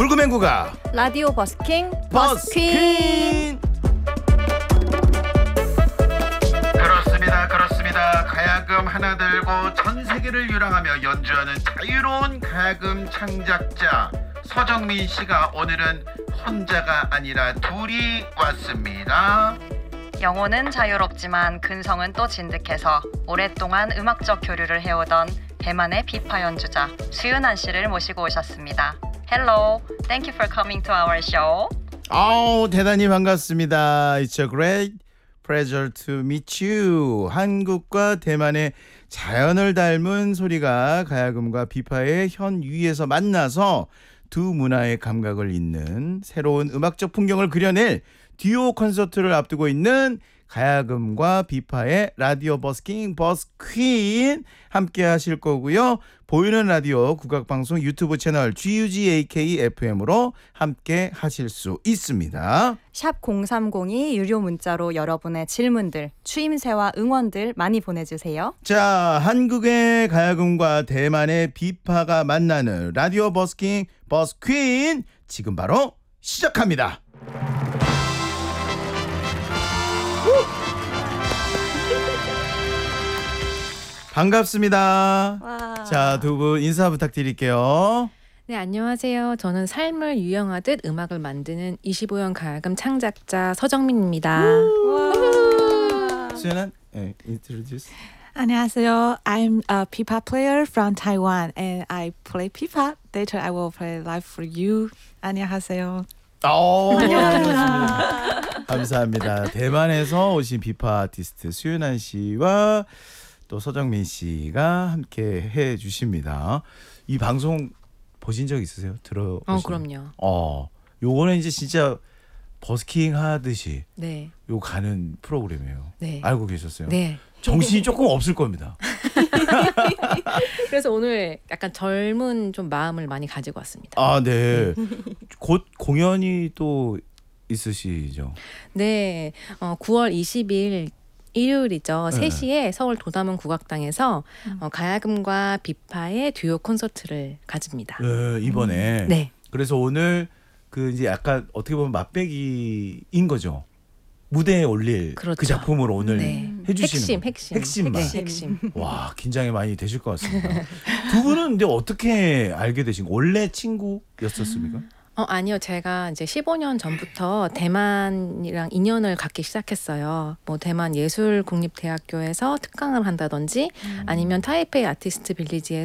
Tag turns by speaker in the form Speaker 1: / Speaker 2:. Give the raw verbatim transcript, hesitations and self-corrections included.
Speaker 1: 불구맹구가
Speaker 2: 라디오 버스킹
Speaker 1: 버스킹. 그렇습니다 그렇습니다. 가야금 하나 들고 전 세계를 유랑하며 연주하는 자유로운 가야금 창작자 서정민 씨가 오늘은 혼자가 아니라 둘이 왔습니다.
Speaker 3: 영혼은 자유롭지만 근성은 또 진득해서 오랫동안 음악적 교류를 해오던 대만의 비파 연주자 수윤한 씨를 모시고 오셨습니다. Hello, thank you for coming to our show.
Speaker 1: 아우 대단히 반갑습니다. It's a great pleasure to meet you. 한국과 대만의 자연을 닮은 소리가 가야금과 비파의 현위에서 만나서 두 문화의 감각을 잇는 새로운 음악적 풍경을 그려낼 듀오 콘서트를 앞두고 있는 가야금과 비파의 라디오 버스킹 버스퀸 함께 하실 거고요. 보이는 라디오 국악방송 유튜브 채널 지유지에이케이 에프엠으로 함께 하실 수 있습니다.
Speaker 2: 샵 공삼공이 유료 문자로 여러분의 질문들, 추임새와 응원들 많이 보내주세요.
Speaker 1: 자, 한국의 가야금과 대만의 비파가 만나는 라디오 버스킹 버스퀸 지금 바로 시작합니다. 반갑습니다.
Speaker 2: 와.
Speaker 1: 자, 두 분 인사 부탁드릴게요.
Speaker 4: 네, 안녕하세요. 저는 삶을 유영하듯 음악을 만드는 이십오형 가야금 창작자 서정민입니다.
Speaker 1: 수연아, 네, introduce.
Speaker 5: 안녕하세요. I'm a pipa player from Taiwan and I play pipa. Later I will play live for you. 안녕하세요.
Speaker 1: 오, 반갑습니다. 감사합니다. 대만에서 오신 비파 아티스트 수윤한 씨와 또 서정민 씨가 함께 해 주십니다. 이 방송 보신 적 있으세요? 들어
Speaker 4: 어, 그럼요.
Speaker 1: 어, 요거는 이제 진짜 버스킹 하듯이
Speaker 4: 네.
Speaker 1: 요 가는 프로그램이에요.
Speaker 4: 네.
Speaker 1: 알고 계셨어요?
Speaker 4: 네.
Speaker 1: 정신이 조금 없을 겁니다.
Speaker 4: 그래서 오늘 약간 젊은 좀 마음을 많이 가지고 왔습니다.
Speaker 1: 아, 네. 곧 공연이 또 있으시죠?
Speaker 4: 네. 어, 구월 이십일 일요일이죠.
Speaker 1: 네.
Speaker 4: 세 시에 서울 도담은 국악당에서 어, 가야금과 비파의 듀오 콘서트를 가집니다.
Speaker 1: 네, 이번에.
Speaker 4: 네.
Speaker 1: 그래서 오늘 그 이제 약간 어떻게 보면 맛배기인 거죠. 무대에 올릴
Speaker 4: 그렇죠.
Speaker 1: 그 작품으로 오늘
Speaker 4: 네.
Speaker 1: 해주시는
Speaker 4: 핵심, 핵심.
Speaker 1: 핵심만.
Speaker 4: 네, 핵심.
Speaker 1: 와, 긴장이 많이 되실 것 같습니다. 두 분은 근데 어떻게 알게 되신 거? 원래 친구였었습니까?
Speaker 4: 어, 아니요. 제가 이제 십오 년 전부터 대만이랑 인연을 갖기 시작했어요. 뭐 대만 예술국립대학교에서 특강을 한다든지 아니면 타이페이 아티스트 빌리지에서